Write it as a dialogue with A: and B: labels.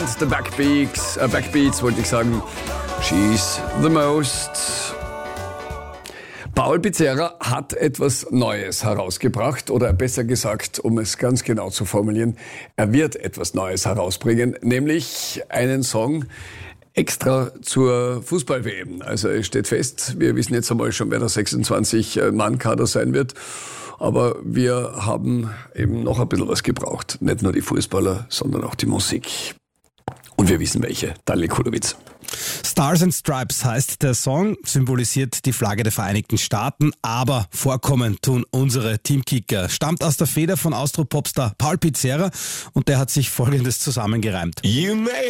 A: The Backbeats wollte ich sagen. She's the most. Paul Pizzerra hat etwas Neues herausgebracht, oder besser gesagt, um es ganz genau zu formulieren, er wird etwas Neues herausbringen, nämlich einen Song extra zur Fußball-WM. Also es steht fest, wir wissen jetzt einmal schon, wer der 26-Mann-Kader sein wird, aber wir haben eben noch ein bisschen was gebraucht. Nicht nur die Fußballer, sondern auch die Musik. Und wir wissen welche. Daniel Kulowitz.
B: Stars and Stripes heißt der Song, symbolisiert die Flagge der Vereinigten Staaten, aber vorkommen tun unsere Teamkicker. Stammt aus der Feder von Austro-Popstar Paul Pizzerra und der hat sich Folgendes zusammengereimt.
C: You may